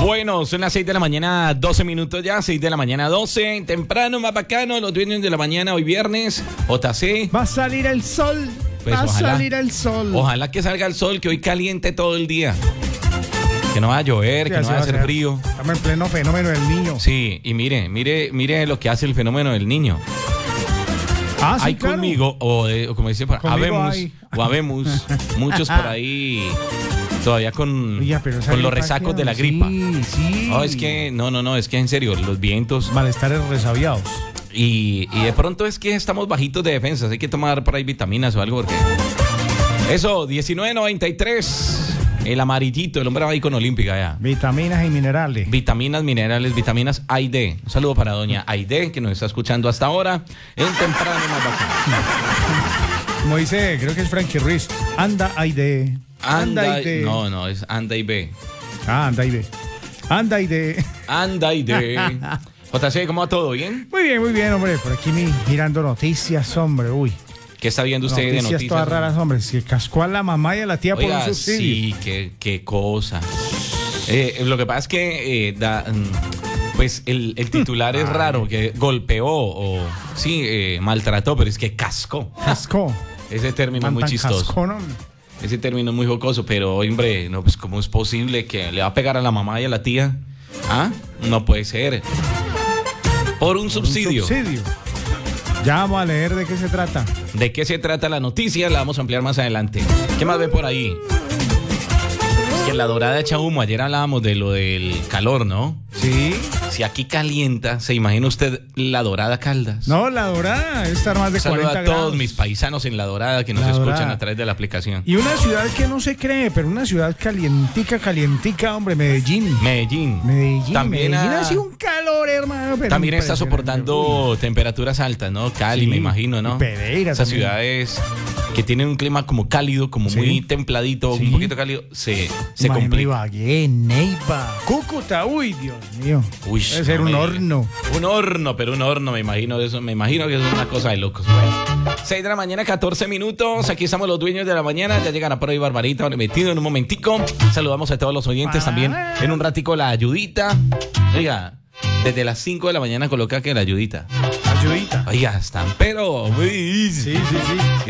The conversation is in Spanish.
Bueno, son las 6 de la mañana, 12 minutos ya, 6 de la mañana, 12. Temprano, más bacano, los dueños de la mañana, hoy viernes, JC. Va a salir el sol, Pues va ojalá. a salir el sol. Ojalá que salga el sol, que hoy caliente todo el día. Que no vaya a llover, que no vaya a hacer frío. Estamos en pleno fenómeno del niño. Sí, y mire lo que hace el fenómeno del niño. Ah, sí, Hay claro. conmigo, o como dice, Conmigo hay. habemos muchos por ahí todavía con Oiga, pero esa los gripa resacos que- de la gripa. Sí. No, es que, no, es que en serio, los vientos Malestares resabiados. y de pronto es que estamos bajitos de defensas, hay que tomar por ahí vitaminas o algo porque... Eso, 19.93, el amarillito, el hombre va ahí con Olímpica ya. Vitaminas y minerales. Vitaminas, minerales, vitaminas A y D. Un saludo para doña Aide, que nos está escuchando hasta ahora en Temprano Más Bacano. Como dice, creo que es Frankie Ruiz. Anda Aide. Anda, Aide. no, es Anda y B. Ah, anda Aide. Anda Aide. Anda y D. JC, ¿cómo va todo? ¿Bien? Muy bien, hombre. Por aquí mirando noticias, hombre. Uy. ¿Qué está viendo usted de noticias? todas raras, hombre. Se cascó a la mamá y a la tía por un Oiga, subsidio. sí, qué cosa. Lo que pasa es que pues el titular es raro, que golpeó o maltrató, pero es que cascó. Cascó. Ese término es muy Tan chistoso. cascó, ¿no? Ese término es muy jocoso, pero hombre, no, pues ¿cómo es posible que le va a pegar a la mamá y a la tía? ¿Ah? No puede ser. Por un subsidio. Ya vamos a leer de qué se trata. ¿De qué se trata la noticia? La vamos a ampliar más adelante. ¿Qué más ve por ahí? Es que la dorada echa humo. Ayer hablábamos de lo del calor, ¿no? Sí. Si aquí calienta, ¿se imagina usted la Dorada Caldas? No, la dorada es estar más de Saludo 40 a grados. todos mis paisanos en la Dorada que nos La escuchan Dorada. a través de la aplicación. Y una ciudad que no se cree, pero una ciudad calientica, hombre, Medellín. Medellín. También Medellín ha sido un calor, hermano. pero También está impresionante. soportando temperaturas altas, ¿no? Cali, Sí, me imagino, ¿no? y Pereira Esas también. ciudades que tienen un clima como cálido, como Sí. muy templadito, Sí. un poquito cálido, se Imagino complica. Ibagué, Neiva, Cúcuta, uy, Dios mío. Uy, Debe ser no un me- horno. Un horno, pero un horno, me imagino eso. Me imagino que es una cosa de locos. Bueno, 6 de la mañana, 14 minutos. Aquí estamos los dueños de la mañana. Ya llegará por ahí Barbarita, metido en un momentico. Saludamos a todos los oyentes también. En un ratico la ayudita. Oiga, desde las 5 de la mañana coloca que la ayudita. Ayudita. Oiga, están, pero muy easy. Sí.